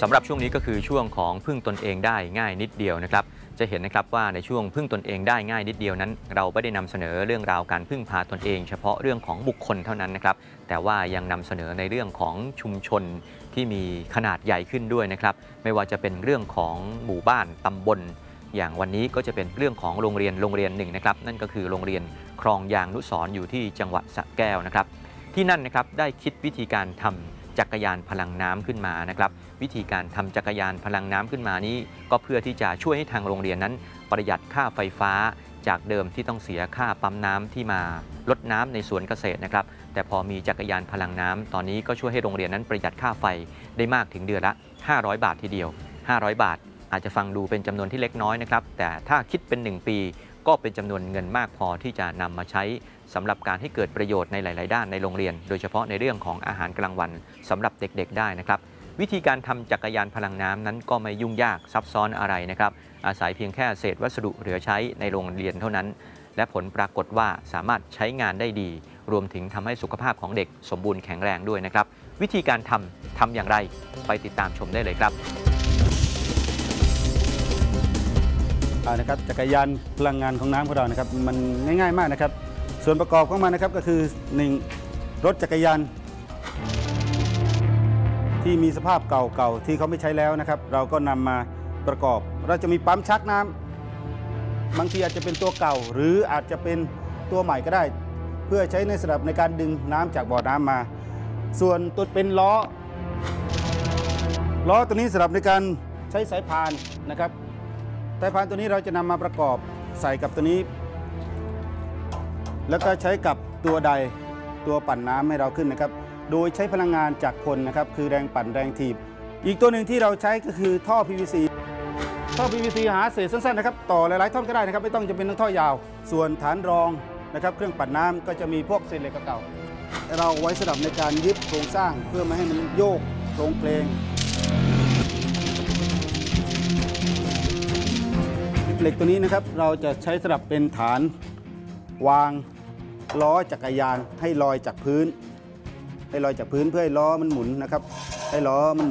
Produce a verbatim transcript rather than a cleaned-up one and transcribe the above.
สำหรับช่วงนี้ก็คือช่วงของพึ่งตนเองได้ง่ายนิดเดียวนะครับจะเห็นนะครับว่าในช่วงพึ่งตนเองได้ง่ายนิดเดียวนั้นเราไม่ได้นำเสนอเรื่องราวการพึ่งพาตนเองเฉพาะเรื่องของบุคคลเท่านั้นนะครับแต่ว่ายังนำเสนอในเรื่องของชุมชนที่มีขนาดใหญ่ขึ้นด้วยนะครับไม่ว่าจะเป็นเรื่องของหมู่บ้านตำบลอย่างวันนี้ก็จะเป็นเรื่องของโรงเรียนโรงเรียนหนึ่งนะครับนั่นก็คือโรงเรียนคลองยางนุสรณ์อยู่ที่จังหวัดสระแก้วนะครับที่นั่นนะครับได้คิดวิธีการทำจักรยานพลังน้ำขึ้นมานะครับวิธีการทำจักรยานพลังน้ำขึ้นมานี้ก็เพื่อที่จะช่วยให้ทางโรงเรียนนั้นประหยัดค่าไฟฟ้าจากเดิมที่ต้องเสียค่าปั๊มน้ำที่มาลดน้ำในสวนเกษตรนะครับแต่พอมีจักรยานพลังน้ำตอนนี้ก็ช่วยให้โรงเรียนนั้นประหยัดค่าไฟได้มากถึงเดือนละห้าร้อยบาททีเดียวห้าร้อยบาทอาจจะฟังดูเป็นจำนวนที่เล็กน้อยนะครับแต่ถ้าคิดเป็นหนึ่งปีก็เป็นจำนวนเงินมากพอที่จะนำมาใช้สำหรับการให้เกิดประโยชน์ในหลายๆด้านในโรงเรียนโดยเฉพาะในเรื่องของอาหารกลางวันสำหรับเด็กๆได้นะครับวิธีการทำจักรยานพลังน้ำนั้นก็ไม่ยุ่งยากซับซ้อนอะไรนะครับอาศัยเพียงแค่เศษวัสดุเหลือใช้ในโรงเรียนเท่านั้นและผลปรากฏว่าสามารถใช้งานได้ดีรวมถึงทำให้สุขภาพของเด็กสมบูรณ์แข็งแรงด้วยนะครับวิธีการทำทำอย่างไรไปติดตามชมได้เลยครับนะครับจักรยานพลังงานของน้ำของเรานะครับมันง่ายๆมากนะครับส่วนประกอบของมันนะครับก็คือหนึ่งรถจักรยานที่มีสภาพเก่าๆที่เขาไม่ใช้แล้วนะครับเราก็นำมาประกอบเราจะมีปั๊มชักน้ำบางทีอาจจะเป็นตัวเก่าหรืออาจจะเป็นตัวใหม่ก็ได้เพื่อใช้ในสำหรับในการดึงน้ำจากบ่อน้ำมาส่วนตัวเป็นล้อล้อตัวนี้สำหรับในการใช้สายพานนะครับสายพานตัวนี้เราจะนำมาประกอบใส่กับตัวนี้แล้วก็ใช้กับตัวใดตัวปั่นน้ำให้เราขึ้นนะครับโดยใช้พลังงานจากคนนะครับคือแรงปั่นแรงถีบอีกตัวหนึ่งที่เราใช้ก็คือท่อ พี วี ซี ท่อ พี วี ซี หาเศษสั้นๆนะครับต่อหลายๆท่อนก็ได้นะครับไม่ต้องจำเป็นต้องท่อยาวส่วนฐานรองนะครับเครื่องปั่นน้ำก็จะมีพวกเศษเหล็กเก่าเราไว้สำหรับในการยึดโครงสร้างเพื่อไม่ให้มันโยกโครงเพลงเหล็กตัวนี้นะครับเราจะใช้สำหรับเป็นฐานวางล้อจักรยานให้ลอยจากพื้นให้ลอยจากพื้นเพื่อให้ล้อมันหมุนนะครับให้ล้อมัน